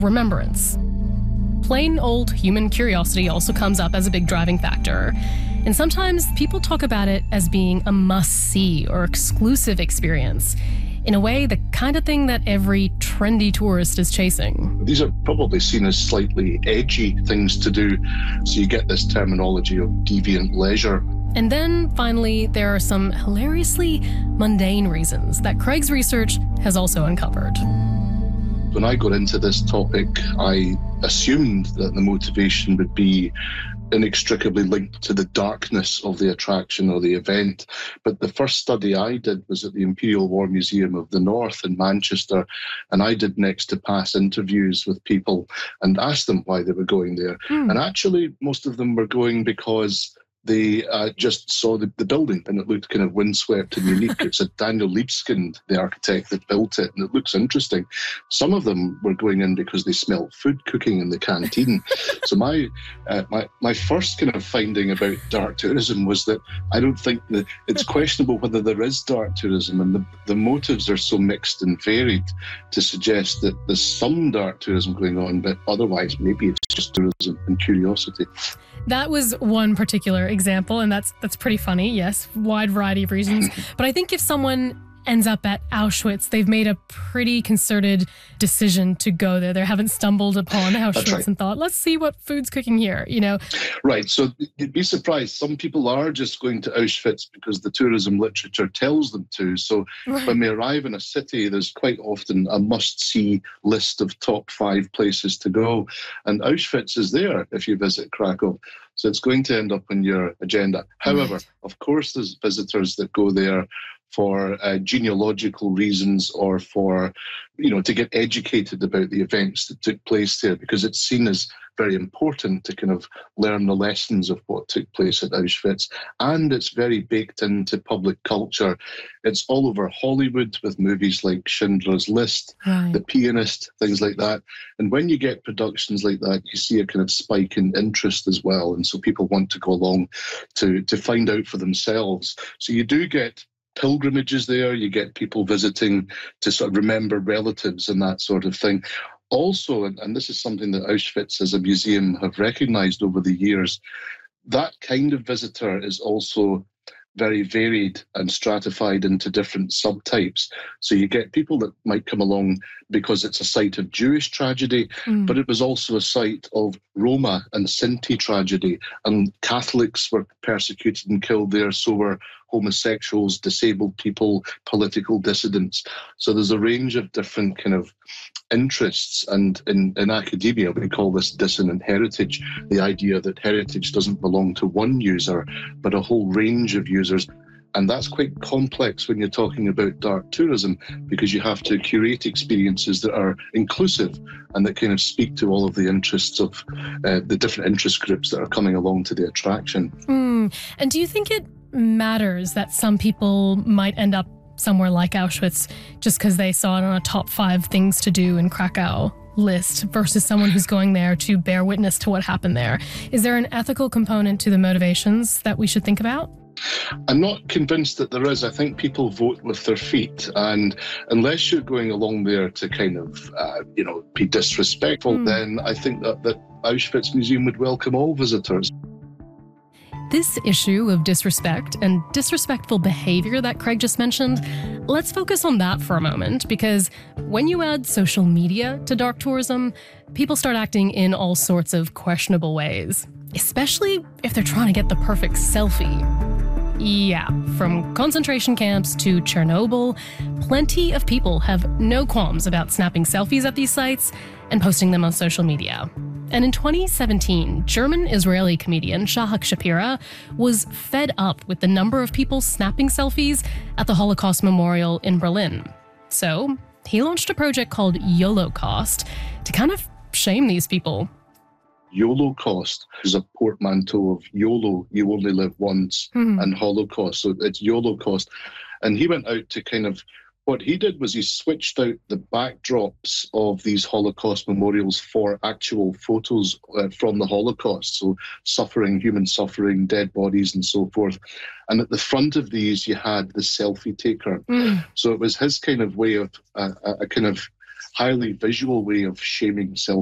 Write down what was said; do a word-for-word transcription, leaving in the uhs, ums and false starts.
remembrance. Plain old human curiosity also comes up as a big driving factor. And sometimes people talk about it as being a must-see or exclusive experience. In a way, the kind of thing that every trendy tourist is chasing. These are probably seen as slightly edgy things to do, so you get this terminology of deviant leisure. And then, finally, there are some hilariously mundane reasons that Craig's research has also uncovered. When I got into this topic, I assumed that the motivation would be inextricably linked to the darkness of the attraction or the event. But the first study I did was at the Imperial War Museum of the North in Manchester, and I did next to pass interviews with people and asked them why they were going there. Mm. And actually, most of them were going because they uh, just saw the, the building and it looked kind of windswept and unique. It's a Daniel Libeskind, the architect that built it, and it looks interesting. Some of them were going in because they smelled food cooking in the canteen. So my, uh, my my first kind of finding about dark tourism was that I don't think that it's questionable whether there is dark tourism, and the, the motives are so mixed and varied to suggest that there's some dark tourism going on, but otherwise maybe it's just tourism and curiosity. That was one particular example, and that's that's pretty funny, yes, wide variety of reasons. But I think if someone ends up at Auschwitz, they've made a pretty concerted decision to go there. They haven't stumbled upon Auschwitz right. and thought, let's see what food's cooking here, you know? Right, so you'd be surprised. Some people are just going to Auschwitz because the tourism literature tells them to. So right. when they arrive in a city, there's quite often a must-see list of top five places to go. And Auschwitz is there if you visit Krakow. So it's going to end up on your agenda. However, right. of course, there's visitors that go there for uh, genealogical reasons or for, you know, to get educated about the events that took place there, because it's seen as very important to kind of learn the lessons of what took place at Auschwitz. And it's very baked into public culture. It's all over Hollywood with movies like Schindler's List, right. The Pianist, things like that. And when you get productions like that, you see a kind of spike in interest as well. And so people want to go along to, to find out for themselves. So you do get pilgrimages there, you get people visiting to sort of remember relatives and that sort of thing. Also, and, and this is something that Auschwitz as a museum have recognised over the years, that kind of visitor is also very varied and stratified into different subtypes. So you get people that might come along because it's a site of Jewish tragedy, mm. but it was also a site of Roma and Sinti tragedy, and Catholics were persecuted and killed there, so were homosexuals, disabled people, political dissidents. So there's a range of different kind of interests, and in, in academia we call this dissonant heritage, the idea that heritage doesn't belong to one user but a whole range of users. And that's quite complex when you're talking about dark tourism, because you have to curate experiences that are inclusive and that kind of speak to all of the interests of uh, the different interest groups that are coming along to the attraction. Mm. And do you think it matters that some people might end up somewhere like Auschwitz just because they saw it on a top five things to do in Krakow list versus someone who's going there to bear witness to what happened there? Is there an ethical component to the motivations that we should think about? I'm not convinced that there is. I think people vote with their feet, and unless you're going along there to kind of, uh, you know, be disrespectful, mm. then I think that the Auschwitz Museum would welcome all visitors. This issue of disrespect and disrespectful behavior that Craig just mentioned, let's focus on that for a moment, because when you add social media to dark tourism, people start acting in all sorts of questionable ways, especially if they're trying to get the perfect selfie. Yeah, from concentration camps to Chernobyl, plenty of people have no qualms about snapping selfies at these sites and posting them on social media. And in twenty seventeen, German-Israeli comedian Shahak Shapira was fed up with the number of people snapping selfies at the Holocaust Memorial in Berlin. So he launched a project called YOLOcaust to kind of shame these people. YOLOcaust is a portmanteau of YOLO, you only live once, mm-hmm. and Holocaust. So it's YOLOcaust. And he went out to kind of, what he did was he switched out the backdrops of these Holocaust memorials for actual photos uh, from the Holocaust. So suffering, human suffering, dead bodies and so forth. And at the front of these, you had the selfie taker. Mm. So it was his kind of way of uh, a kind of highly visual way of shaming self